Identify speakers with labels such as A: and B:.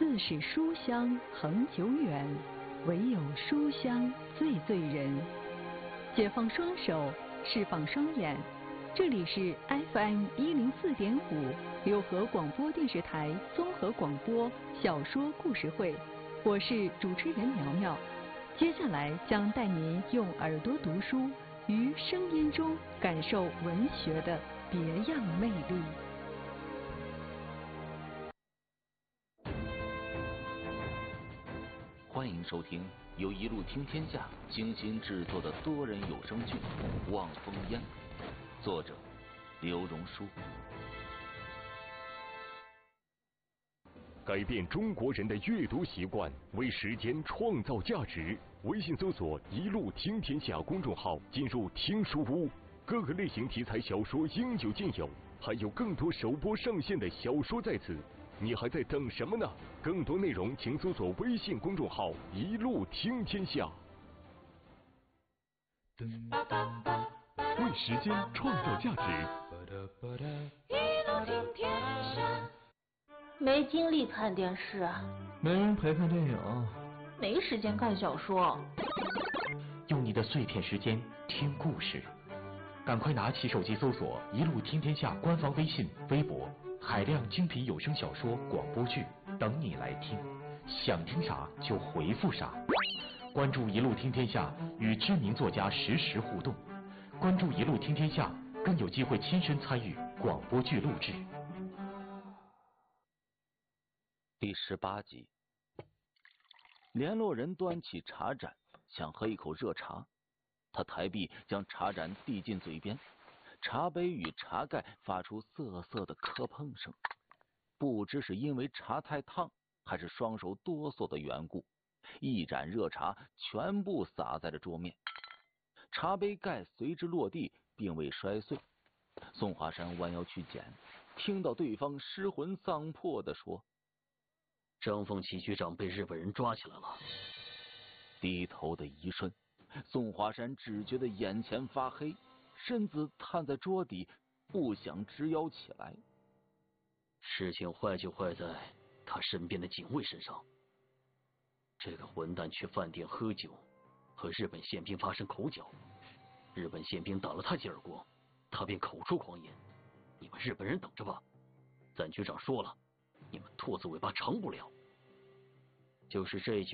A: 自是书香恒久远，唯有书香最醉人。解放双手，释放双眼，这里是 FM104.5六合广播电视台综合广播小说故事会，我是主持人苗苗。接下来将带您用耳朵读书，于声音中感受文学的别样魅力。
B: 欢迎收听由一路听天下精心制作的多人有声剧《望风烟》，作者刘荣书。
C: 改变中国人的阅读习惯，为时间创造价值。微信搜索“一路听天下”公众号，进入听书屋，各个类型题材小说应有尽有，还有更多首播上线的小说在此。你还在等什么呢？更多内容请搜索微信公众号“一路听天下”。为时间创造价值。
D: 一路听天下。
E: 没精力看电视，
F: 没人陪看电影，
E: 没时间看小说。
G: 用你的碎片时间听故事，赶快拿起手机搜索“一路听天下”官方微信、微博。海量精品有声小说、广播剧等你来听，想听啥就回复啥。关注一路听天下，与知名作家实时互动。关注一路听天下，更有机会亲身参与广播剧录制。
B: 第18集，联络人端起茶盏，想喝一口热茶。他抬臂将茶盏递进嘴边，茶杯与茶盖发出瑟瑟的磕碰声，不知是因为茶太烫，还是双手哆嗦的缘故，一盏热茶全部洒在了桌面，茶杯盖随之落地，并未摔碎。宋华山弯腰去捡，听到对方失魂丧魄地说：“
H: 张凤齐局长被日本人抓起来了。”
B: 低头的一瞬，宋华山只觉得眼前发黑，身子探在桌底，不想直腰起来。
H: 事情坏就坏在他身边的警卫身上。这个混蛋去饭店喝酒，和日本宪兵发生口角，日本宪兵打了他几耳光，他便口出狂言。你们日本人等着吧，咱局长说了，你们兔子尾巴长不了。就是这一句